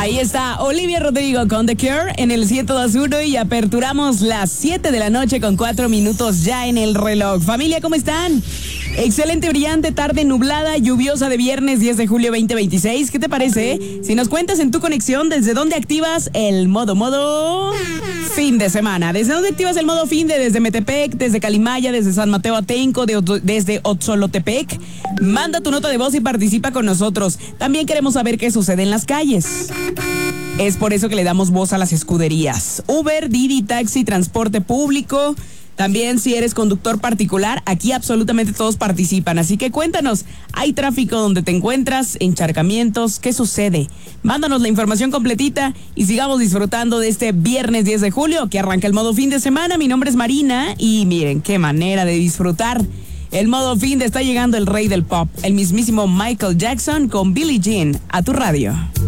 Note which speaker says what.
Speaker 1: Ahí está Olivia Rodrigo con The Cure en el 102.1 y aperturamos las 7 de la noche con 4 minutos ya en el reloj. Familia, ¿cómo están? Excelente, brillante tarde nublada, lluviosa de viernes 10 de julio 2026. ¿Qué te parece? Si nos cuentas en tu conexión desde dónde activas el modo fin de semana. ¿Desde dónde activas el modo fin de? Desde Metepec, desde Calimaya, desde San Mateo Atenco, desde Otzolotepec. Manda tu nota de voz y participa con nosotros. También queremos saber qué sucede en las calles. Es por eso que le damos voz a las escuderías. Uber, Didi, taxi, transporte público. También si eres conductor particular, aquí absolutamente todos participan. Así que cuéntanos, ¿hay tráfico donde te encuentras? ¿Encharcamientos? ¿Qué sucede? Mándanos la información completita y sigamos disfrutando de este viernes 10 de julio que arranca el modo fin de semana. Mi nombre es Marina y miren qué manera de disfrutar. El modo fin de está llegando el rey del pop, el mismísimo Michael Jackson con Billie Jean a tu radio.